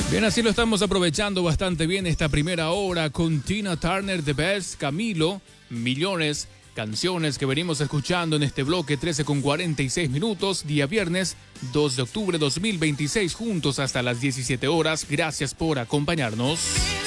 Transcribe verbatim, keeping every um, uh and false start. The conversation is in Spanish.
Bien, así lo estamos aprovechando bastante bien esta primera hora con Tina Turner, The Best, Camilo, Millones, canciones que venimos escuchando en este bloque trece con cuarenta y seis minutos, día viernes dos de octubre de dos mil veintiséis, juntos hasta las diecisiete horas. Gracias por acompañarnos.